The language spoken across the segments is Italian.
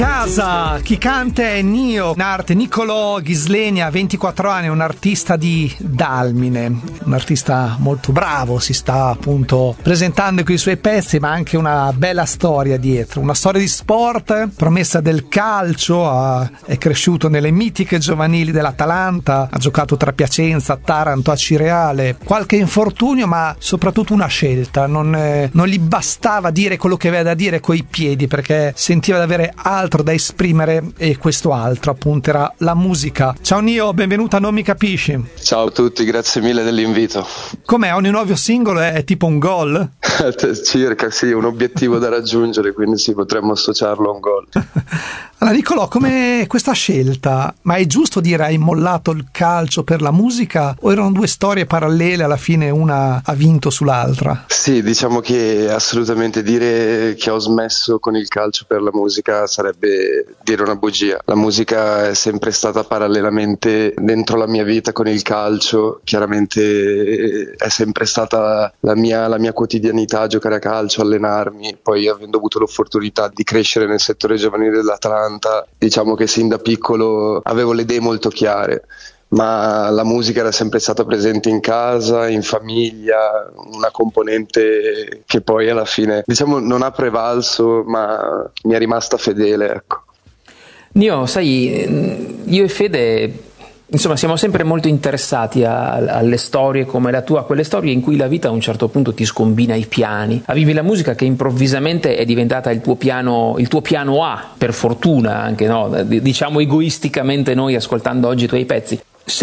Casa, chi canta è Nio, in arte Niccolò Ghislenia, 24 anni, un artista di Dalmine, un artista molto bravo, si sta appunto presentando con i suoi pezzi, ma anche una bella storia dietro, una storia di sport, promessa del calcio, è cresciuto nelle mitiche giovanili dell'Atalanta, ha giocato tra Piacenza, Taranto, Acireale, qualche infortunio ma soprattutto una scelta, non gli bastava dire quello che aveva da dire coi piedi perché sentiva di avere altro da esprimere e questo altro appunto era la musica. Ciao Nio, benvenuta a Non Mi Capisci. Ciao a tutti, grazie mille dell'invito. Com'è? Ogni nuovo singolo è tipo un gol? Circa, sì, un obiettivo da raggiungere, quindi sì, potremmo associarlo a un gol. Allora Niccolò, come questa scelta? Ma è giusto dire hai mollato il calcio per la musica o erano due storie parallele, alla fine una ha vinto sull'altra? Sì, diciamo che assolutamente dire che ho smesso con il calcio per la musica sarebbe dire una bugia. La musica è sempre stata parallelamente dentro la mia vita con il calcio, chiaramente è sempre stata la mia quotidianità, giocare a calcio, allenarmi, poi avendo avuto l'opportunità di crescere nel settore giovanile dell'Atalanta, diciamo che sin da piccolo avevo le idee molto chiare, ma la musica era sempre stata presente in casa, in famiglia, una componente che poi alla fine, diciamo, non ha prevalso, ma mi è rimasta fedele, ecco. Nio, sai, io e Fede, insomma, siamo sempre molto interessati alle storie come la tua, quelle storie in cui la vita a un certo punto ti scombina i piani. Avevi la musica che improvvisamente è diventata il tuo piano A, per fortuna anche, no? Diciamo egoisticamente noi ascoltando oggi i tuoi pezzi.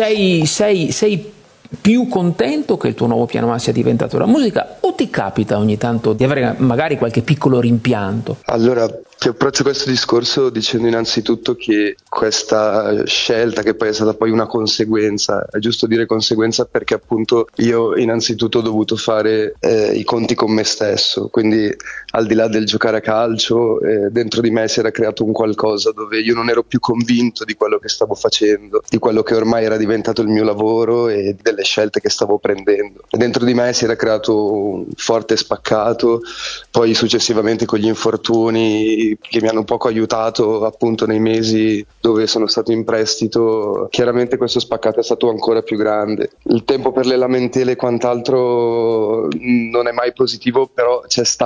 Sei più contento che il tuo nuovo piano A sia diventato la musica o ti capita ogni tanto di avere magari qualche piccolo rimpianto? Allora, ti approccio questo discorso dicendo innanzitutto che questa scelta, che poi è stata poi una conseguenza, è giusto dire conseguenza perché appunto io innanzitutto ho dovuto fare i conti con me stesso, quindi al di là del giocare a calcio, dentro di me si era creato un qualcosa dove io non ero più convinto di quello che stavo facendo, di quello che ormai era diventato il mio lavoro e delle scelte che stavo prendendo. E dentro di me si era creato un forte spaccato, poi successivamente con gli infortuni che mi hanno un poco aiutato appunto nei mesi dove sono stato in prestito, chiaramente questo spaccato è stato ancora più grande. Il tempo per le lamentele e quant'altro non è mai positivo, però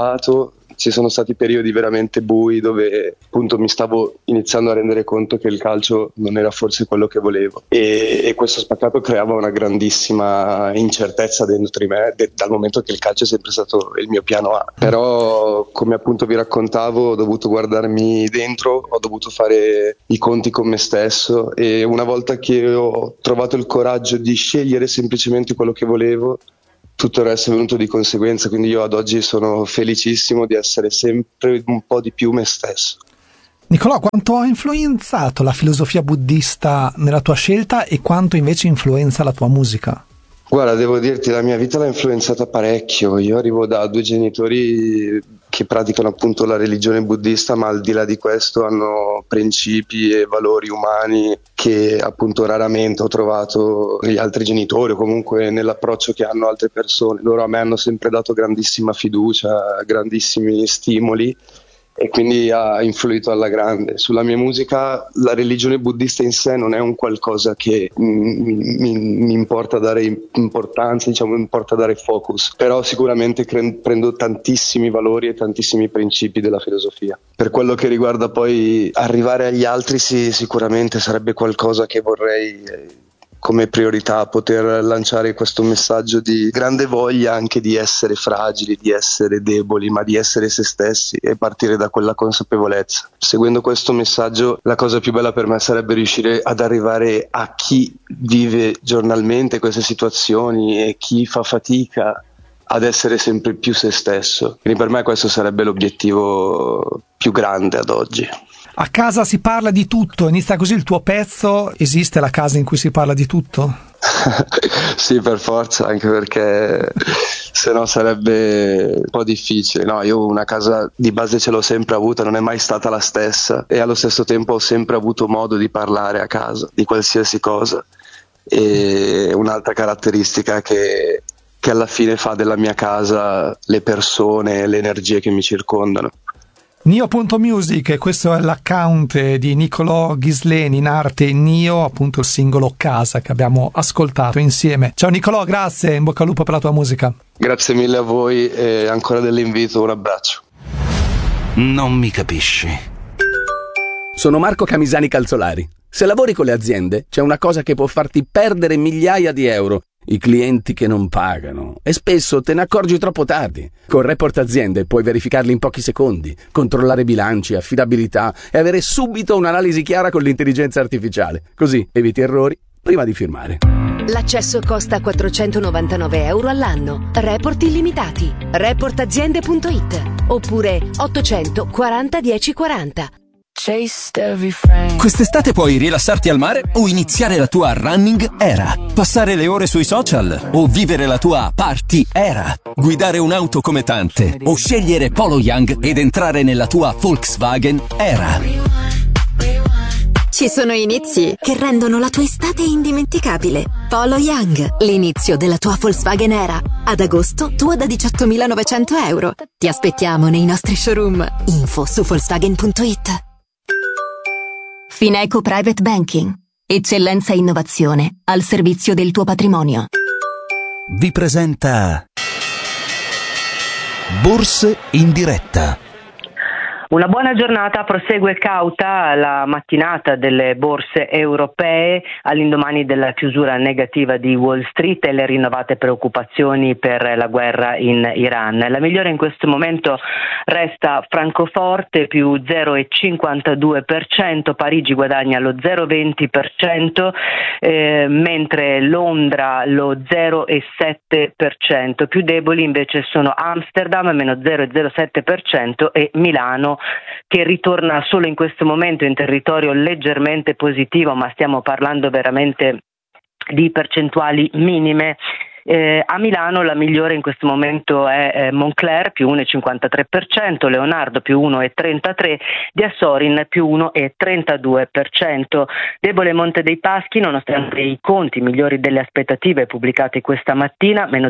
ci sono stati periodi veramente bui dove appunto mi stavo iniziando a rendere conto che il calcio non era forse quello che volevo e questo spaccato creava una grandissima incertezza dentro di me dal momento che il calcio è sempre stato il mio piano A. Però come appunto vi raccontavo ho dovuto guardarmi dentro, ho dovuto fare i conti con me stesso e una volta che ho trovato il coraggio di scegliere semplicemente quello che volevo, tutto il resto è venuto di conseguenza, quindi io ad oggi sono felicissimo di essere sempre un po' di più me stesso. Niccolò, quanto ha influenzato la filosofia buddista nella tua scelta e quanto invece influenza la tua musica? Guarda, devo dirti, la mia vita l'ha influenzata parecchio. Io arrivo da due genitori che praticano appunto la religione buddista, ma al di là di questo hanno principi e valori umani che appunto raramente ho trovato negli altri genitori o comunque nell'approccio che hanno altre persone. Loro a me hanno sempre dato grandissima fiducia, grandissimi stimoli e quindi ha influito alla grande. Sulla mia musica la religione buddista in sé non è un qualcosa che mi importa dare importanza, diciamo, mi importa dare focus, però sicuramente prendo tantissimi valori e tantissimi principi della filosofia. Per quello che riguarda poi arrivare agli altri, sì, sicuramente sarebbe qualcosa che vorrei come priorità, poter lanciare questo messaggio di grande voglia anche di essere fragili, di essere deboli, ma di essere se stessi e partire da quella consapevolezza. Seguendo questo messaggio, la cosa più bella per me sarebbe riuscire ad arrivare a chi vive giornalmente queste situazioni e chi fa fatica ad essere sempre più se stesso. Quindi per me questo sarebbe l'obiettivo più grande ad oggi. A casa si parla di tutto, inizia così il tuo pezzo. Esiste la casa in cui si parla di tutto? Sì, per forza, anche perché se no sarebbe un po' difficile. No, io una casa di base ce l'ho sempre avuta, non è mai stata la stessa e allo stesso tempo ho sempre avuto modo di parlare a casa di qualsiasi cosa. E un'altra caratteristica che alla fine fa della mia casa le persone e le energie che mi circondano. Nio.music, questo è l'account di Niccolò Ghisleni, in arte Nio, appunto il singolo Casa che abbiamo ascoltato insieme. Ciao Niccolò, grazie, in bocca al lupo per la tua musica. Grazie mille a voi e ancora dell'invito, un abbraccio. Non mi capisci. Sono Marco Camisani Calzolari. Se lavori con le aziende, c'è una cosa che può farti perdere migliaia di euro: i clienti che non pagano. E spesso te ne accorgi troppo tardi. Con Report Aziende puoi verificarli in pochi secondi, controllare bilanci, affidabilità e avere subito un'analisi chiara con l'intelligenza artificiale. Così eviti errori prima di firmare. L'accesso costa 499 euro all'anno. Report illimitati. Reportaziende.it oppure 840 1040. Quest'estate puoi rilassarti al mare o iniziare la tua running era, passare le ore sui social o vivere la tua party era, guidare un'auto come tante o scegliere Polo Young ed entrare nella tua Volkswagen era. Ci sono inizi che rendono la tua estate indimenticabile. Polo Young, l'inizio della tua Volkswagen era. Ad agosto, tua da 18.900 euro. Ti aspettiamo nei nostri showroom. Info su Volkswagen.it. Fineco Private Banking. Eccellenza e innovazione al servizio del tuo patrimonio. Vi presenta Borse in diretta. Una buona giornata, prosegue cauta la mattinata delle borse europee all'indomani della chiusura negativa di Wall Street e le rinnovate preoccupazioni per la guerra in Iran. La migliore in questo momento resta Francoforte più 0,52%, Parigi guadagna lo 0,20%, mentre Londra lo 0,7%. Più deboli invece sono Amsterdam meno 0,07% e Milano, che ritorna solo in questo momento in territorio leggermente positivo, ma stiamo parlando veramente di percentuali minime. A Milano la migliore in questo momento è Moncler più 1,53%, Leonardo più 1,33%, Diasorin più 1,32%. Debole Monte dei Paschi nonostante i conti migliori delle aspettative pubblicati questa mattina, meno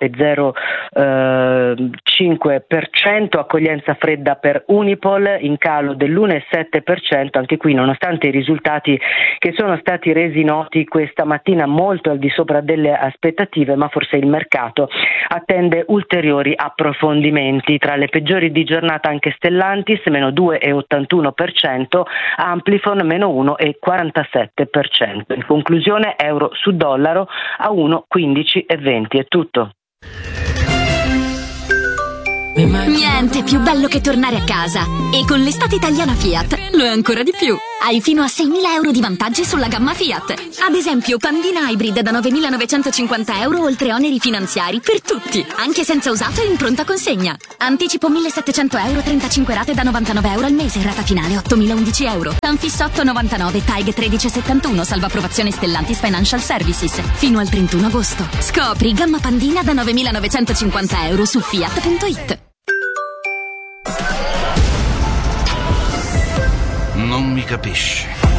0,05%, accoglienza fredda per Unipol in calo dell'1,7%, anche qui nonostante i risultati che sono stati resi noti questa mattina molto al di sopra delle aspettative, ma forse il mercato attende ulteriori approfondimenti. Tra le peggiori di giornata anche Stellantis meno 2,81%, Amplifon meno 1,47%. In conclusione euro su dollaro a 1,1520. È tutto. Niente più bello che tornare a casa. E con l'estate italiana Fiat lo è ancora di più. Hai fino a 6.000 euro di vantaggi sulla gamma Fiat. Ad esempio Pandina Hybrid da 9.950 euro oltre oneri finanziari per tutti, anche senza usato e in pronta consegna. Anticipo 1.700 euro, 35 rate da 99 euro al mese, rata finale 8.011 euro. Tanfis 8,99, TAG 13,71, salva approvazione Stellantis Financial Services. Fino al 31 agosto. Scopri gamma Pandina da 9.950 euro su Fiat.it. Non mi capisci.